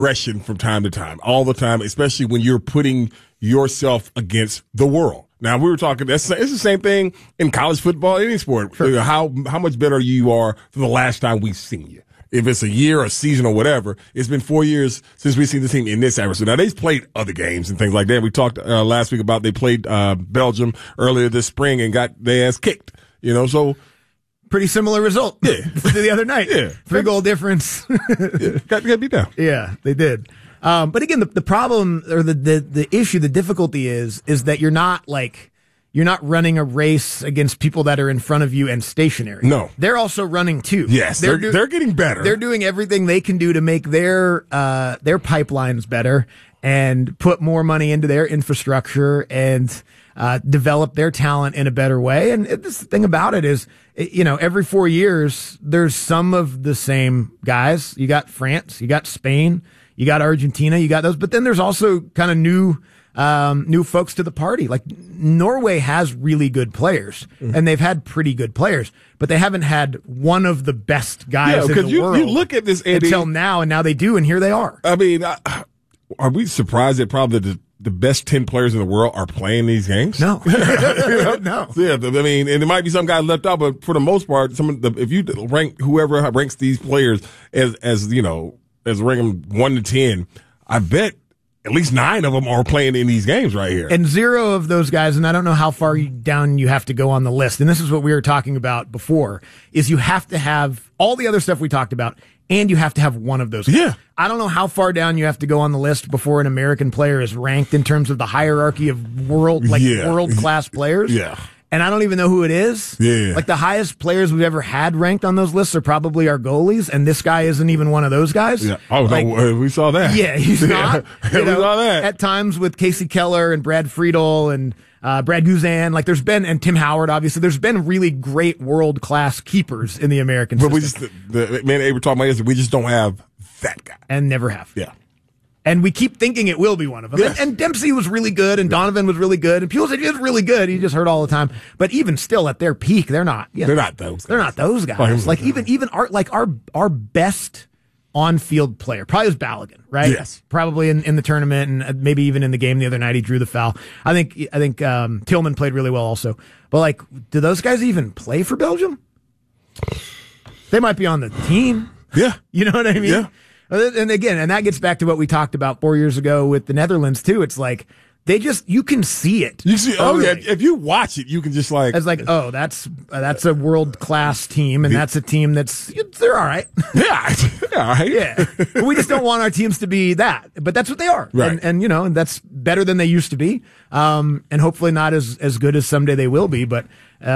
aggression from time to time, all the time, especially when you're putting yourself against the world. Now, we were talking, it's the same thing in college football, any sport. Sure. How much better you are from the last time we've seen you. If it's a year, a season, or whatever, it's been 4 years since we've seen the team in this atmosphere. Now, they've played other games and things like that. We talked last week about they played Belgium earlier this spring and got their ass kicked. So pretty similar result to the other night. Yeah. 3-goal difference. Got beat down. Yeah, they did. But again, the problem or the issue, the difficulty is that you're not running a race against people that are in front of you and stationary. No. They're also running too. Yes, they're getting better. They're doing everything they can do to make their pipelines better and put more money into their infrastructure and develop their talent in a better way. And the thing about it is, every 4 years, there's some of the same guys. You got France, you got Spain, you got Argentina, you got those. But then there's also kind of new folks to the party. Like Norway has really good players, and they've had pretty good players, but they haven't had one of the best guys in the world. You look at this, Andy, until now, and now they do, and here they are. I mean, are we surprised that probably the best 10 players in the world are playing these games? No. No. Yeah, I mean, and there might be some guys left out, but for the most part, if you rank whoever ranks these players as rank them 1 to 10, I bet at least 9 of them are playing in these games right here. And 0 of those guys, and I don't know how far down you have to go on the list, and this is what we were talking about before, is you have to have all the other stuff we talked about, and you have to have one of those guys. Yeah. I don't know how far down you have to go on the list before an American player is ranked in terms of the hierarchy of world-class players. Yeah. And I don't even know who it is. Yeah. Like the highest players we've ever had ranked on those lists are probably our goalies, and this guy isn't even one of those guys. Yeah. Oh, no, we saw that. Yeah, he's not. We saw that. At times with Casey Keller and Brad Friedel and Brad Guzan, and Tim Howard, obviously, there's been really great world-class keepers in the American system. But we just, they were talking about yesterday, we just don't have that guy. And never have. Yeah. And we keep thinking it will be one of them. Yes. And Dempsey was really good, and Donovan was really good, and Pulisic is really good. He just hurt all the time. But even still, at their peak, they're not. They're not those guys. They're not those guys. Like even our best on-field player probably was Balogun, right? Yes. Probably in the tournament, and maybe even in the game the other night, he drew the foul. I think Tillman played really well also. But do those guys even play for Belgium? They might be on the team. Yeah. You know what I mean? Yeah. And again, that gets back to what we talked about 4 years ago with the Netherlands too. It's like you can see it. You see, if you watch it, you can just it's like, oh, that's a world class team, and that's a team they're all right. Yeah, all right. Yeah, we just don't want our teams to be that, but that's what they are, right? And that's better than they used to be, and hopefully not as good as someday they will be. But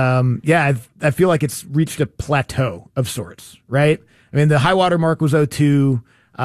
I feel like it's reached a plateau of sorts, right? I mean, the high water mark was 0-2.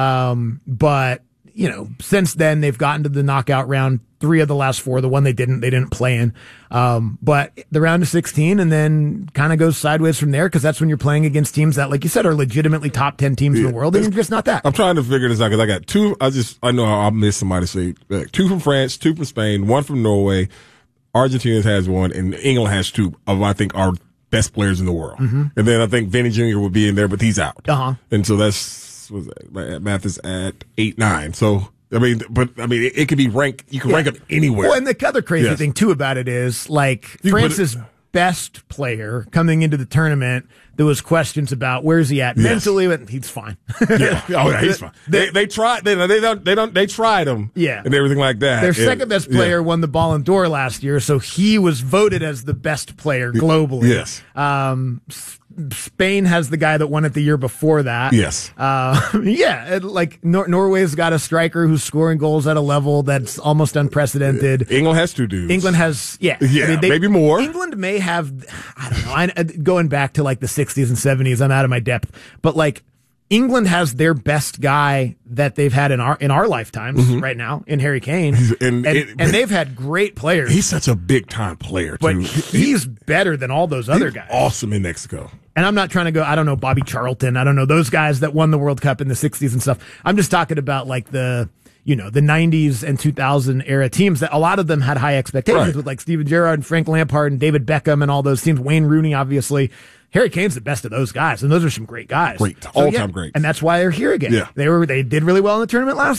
But since then they've gotten to the knockout round 3 of the last 4. The one they didn't play in. But the round of 16 and then kind of goes sideways from there because that's when you're playing against teams that, like you said, are legitimately top 10 teams in the world, and you're just not that. I'm trying to figure this out because I got 2. I know I'll miss somebody say 2 from France, 2 from Spain, 1 from Norway. Argentina has 1, and England has 2 of I think our best players in the world. Mm-hmm. And then I think Vinny Jr. will be in there, but he's out. And so math is at 8-9. So it could be ranked. You can rank them anywhere. Well, and the other crazy thing too about it is France's best player coming into the tournament. There was questions about where's he at mentally, but he's fine. He's fine. They tried. They tried him. Yeah, and everything like that. Their second best player won the Ballon d'Or last year, so he was voted as the best player globally. Yes. Spain has the guy that won it the year before that. Yes. Norway's got a striker who's scoring goals at a level that's almost unprecedented. England has 2 dudes. England has, maybe more. England may have, I don't know, going back to the 60s and 70s, I'm out of my depth, but England has their best guy that they've had in our lifetimes right now in Harry Kane, and they've had great players. He's such a big time player, but he's better than all those other guys. Awesome in Mexico. And I'm not trying to go, I don't know, Bobby Charlton, I don't know, those guys that won the World Cup in the 60s and stuff. I'm just talking about the 90s and 2000 era teams that a lot of them had high expectations with Steven Gerrard and Frank Lampard and David Beckham and all those teams. Wayne Rooney, obviously. Harry Kane's the best of those guys, and those are some great guys. Great. All-time greats. And that's why they're here again. Yeah. They did really well in the tournament last